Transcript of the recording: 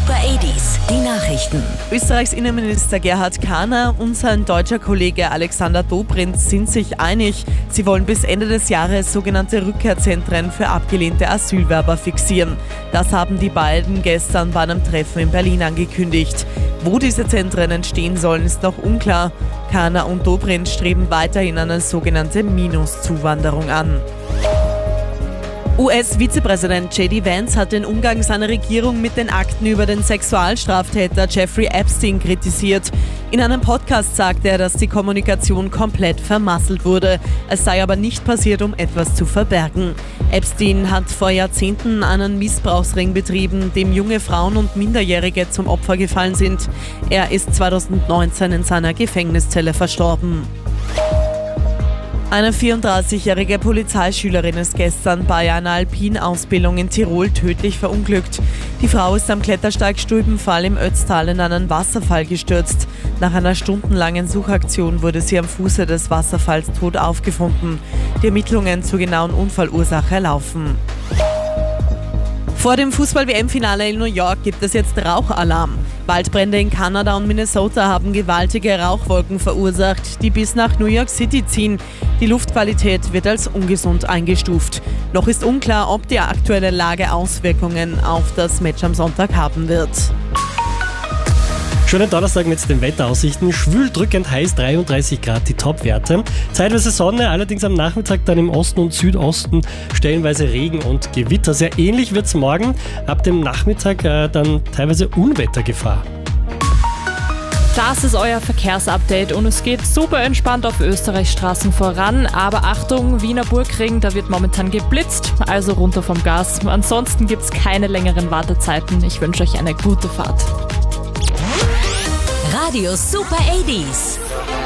Super 80s, die Nachrichten. Österreichs Innenminister Gerhard Kahner und sein deutscher Kollege Alexander Dobrindt sind sich einig. Sie wollen bis Ende des Jahres sogenannte Rückkehrzentren für abgelehnte Asylwerber fixieren. Das haben die beiden gestern bei einem Treffen in Berlin angekündigt. Wo diese Zentren entstehen sollen, ist noch unklar. Kahner und Dobrindt streben weiterhin eine sogenannte Minuszuwanderung an. US-Vizepräsident J.D. Vance hat den Umgang seiner Regierung mit den Akten über den Sexualstraftäter Jeffrey Epstein kritisiert. In einem Podcast sagte er, dass die Kommunikation komplett vermasselt wurde. Es sei aber nicht passiert, um etwas zu verbergen. Epstein hat vor Jahrzehnten einen Missbrauchsring betrieben, dem junge Frauen und Minderjährige zum Opfer gefallen sind. Er ist 2019 in seiner Gefängniszelle verstorben. Eine 34-jährige Polizeischülerin ist gestern bei einer Alpinausbildung in Tirol tödlich verunglückt. Die Frau ist am Klettersteig Stulbenfall im Ötztal in einen Wasserfall gestürzt. Nach einer stundenlangen Suchaktion wurde sie am Fuße des Wasserfalls tot aufgefunden. Die Ermittlungen zur genauen Unfallursache laufen. Vor dem Fußball-WM-Finale in New York gibt es jetzt Rauchalarm. Waldbrände in Kanada und Minnesota haben gewaltige Rauchwolken verursacht, die bis nach New York City ziehen. Die Luftqualität wird als ungesund eingestuft. Noch ist unklar, ob die aktuelle Lage Auswirkungen auf das Match am Sonntag haben wird. Schönen Donnerstag mit den Wetteraussichten. Schwül, drückend heiß, 33 Grad die Topwerte. Zeitweise Sonne, allerdings am Nachmittag dann im Osten und Südosten stellenweise Regen und Gewitter. Sehr ähnlich wird es morgen. Ab dem Nachmittag dann teilweise Unwettergefahr. Das ist euer Verkehrsupdate und es geht super entspannt auf Österreichs Straßen voran. Aber Achtung, Wiener Burgring, da wird momentan geblitzt, also runter vom Gas. Ansonsten gibt es keine längeren Wartezeiten. Ich wünsche euch eine gute Fahrt. Radio Super 80s.